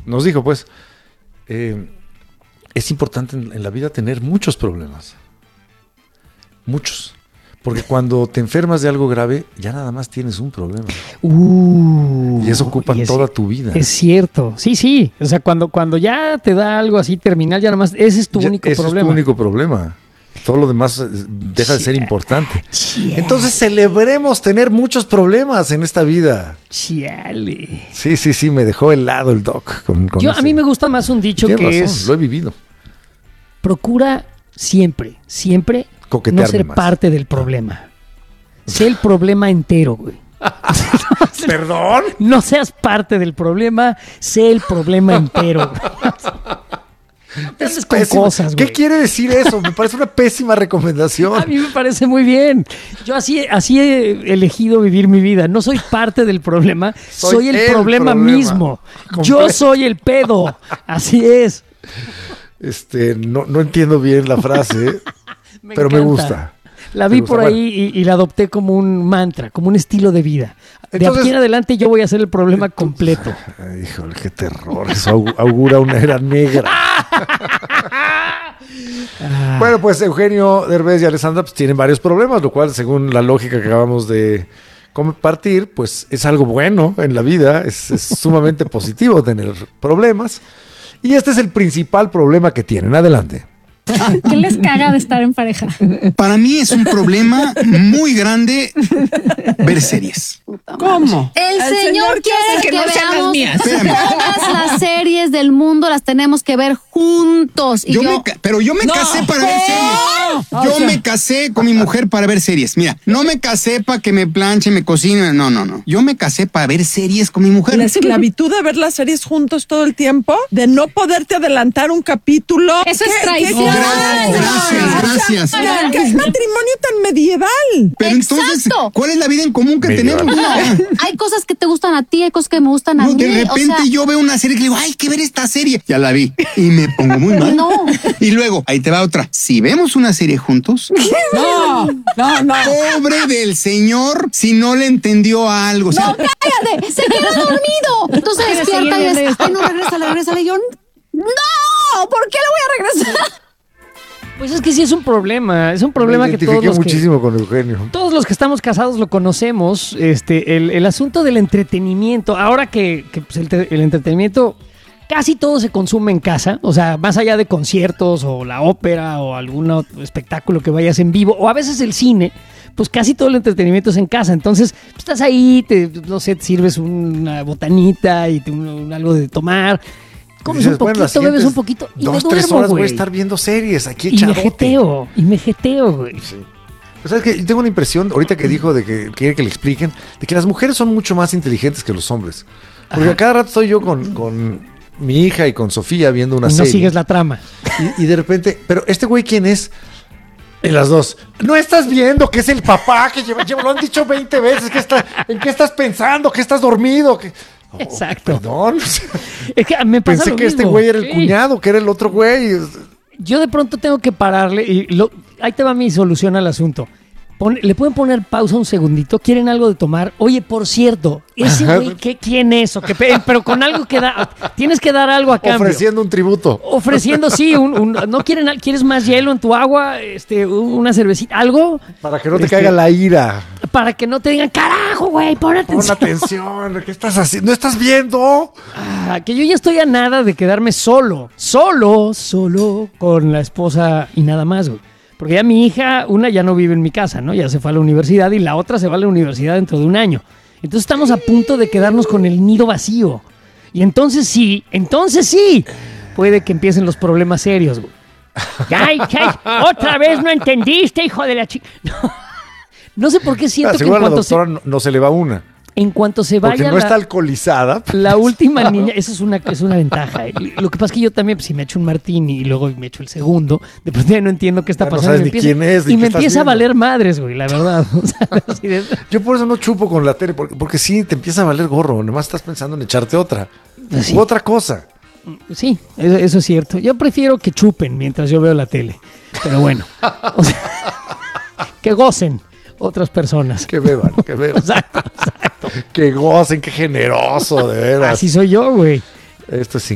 nos dijo, pues, es importante en la vida tener muchos problemas. Muchos. Porque cuando te enfermas de algo grave, ya nada más tienes un problema. Y eso ocupa toda tu vida. Es cierto. Sí. O sea, cuando ya te da algo así terminal, ya nada más, ese es tu único problema. Ese es tu único problema. Todo lo demás deja de ser importante. Entonces celebremos tener muchos problemas en esta vida. Chiale. Sí, me dejó helado el doc. A mí me gusta más un dicho que es... Lo he vivido. Procura siempre coquetearme no ser más. parte del problema. Sé el problema entero, güey. ¿Perdón? No seas parte del problema, sé el problema entero. Es con cosas, ¿Qué güey. quiere decir eso? Me parece una pésima recomendación. A mí me parece muy bien. Yo así he elegido vivir mi vida. No soy parte del problema, soy el problema mismo. Completo. Yo soy el pedo. Así es. No entiendo bien la frase, pero me gusta. La vi por ahí y la adopté como un mantra, como un estilo de vida. De aquí en adelante yo voy a ser el problema completo. Ay, híjole, qué terror. Eso augura una era negra. Bueno, pues Eugenio Derbez y Alessandra pues, tienen varios problemas, lo cual, según la lógica que acabamos de compartir, pues es algo bueno en la vida. Es sumamente positivo tener problemas. Y este es el principal problema que tienen. Adelante. ¿Qué les caga de estar en pareja? Para mí es un problema muy grande ver series. ¿Cómo? El señor quiere que no sean las veamos mías. todas las series del mundo, las tenemos que ver juntos. Y Pero yo me casé para ver series. Yo me casé con mi mujer para ver series. Mira, no me casé para que me planche, me cocine. No. Yo me casé para ver series con mi mujer. La esclavitud de ver las series juntos todo el tiempo, de no poderte adelantar un capítulo. Eso es traición. Gracias. ¿Qué matrimonio tan medieval? Pero entonces, ¿cuál es la vida en común que tenemos? Hay cosas que te gustan a ti, hay cosas que me gustan a mí. De repente yo veo una serie que digo, hay que ver esta serie. Ya la vi y me pongo muy mal. No. Y luego, ahí te va otra. Si vemos una serie juntos, No. pobre del señor si no le entendió algo. No, cállate, se quedó dormido. Entonces despierta y es, ay, no, regrésale. Y yo, no, ¿por qué le voy a regresar? Pues es que sí es un problema que muchísimo con Eugenio. Todos los que estamos casados lo conocemos, el asunto del entretenimiento. Ahora que pues, el entretenimiento casi todo se consume en casa, o sea, más allá de conciertos o la ópera o algún espectáculo que vayas en vivo, o a veces el cine, pues casi todo el entretenimiento es en casa. Entonces, pues, estás ahí, te sirves una botanita y algo de tomar. Comes un poquito, bebes un poquito y 2-3 horas voy a estar viendo series aquí echadote. Y me jeteo, güey. Sí. Pues sabes que yo tengo una impresión, ahorita que dijo de que quiere que le expliquen, de que las mujeres son mucho más inteligentes que los hombres. Porque a cada rato estoy yo con mi hija y con Sofía viendo una serie. No sigues la trama. Y de repente, pero ¿este güey quién es? En las dos. ¿No estás viendo que es el papá que lo han dicho 20 veces? ¿En qué estás pensando? ¿Que estás dormido? Exacto. Perdón. Es que me pasa Pensé lo que mismo. este güey era el cuñado, que era el otro güey. Yo de pronto tengo que pararle y ahí te va mi solución al asunto. Le pueden poner pausa un segundito. ¿Quieren algo de tomar? Oye, por cierto, ese güey, ¿quién es? Pero con algo que da. Tienes que dar algo a cambio. Ofreciendo un tributo. Ofreciendo, sí. ¿No quieres más hielo en tu agua? Una cervecita, algo. Para que no te caiga la ira. Para que no te digan, carajo, güey, pon atención. Pon atención. ¿Qué estás haciendo? ¿No estás viendo? Que yo ya estoy a nada de quedarme solo con la esposa y nada más, güey. Porque ya mi hija, una ya no vive en mi casa, ¿no? Ya se fue a la universidad y la otra se va a la universidad dentro de un año. Entonces estamos a punto de quedarnos con el nido vacío. Y entonces sí, puede que empiecen los problemas serios, güey. ¡Ay! Otra vez no entendiste, hijo de la chica. No sé por qué siento que en cuanto la doctora no se le va una. En cuanto se vaya. Porque no está alcoholizada. La última niña, eso es una ventaja. Lo que pasa es que yo también, si me echo un martini y luego me echo el segundo, de pronto ya no entiendo qué está pasando. No sabes ni quién es. Y me empieza a valer madres, güey, la verdad. Yo por eso no chupo con la tele, porque sí, te empieza a valer gorro. Nomás estás pensando en echarte otra. Sí. U otra cosa. Sí, eso es cierto. Yo prefiero que chupen mientras yo veo la tele. Pero bueno. Que gocen otras personas. Que beban. Exacto. Que gocen, qué generoso, de veras. Así soy yo, güey. Esto es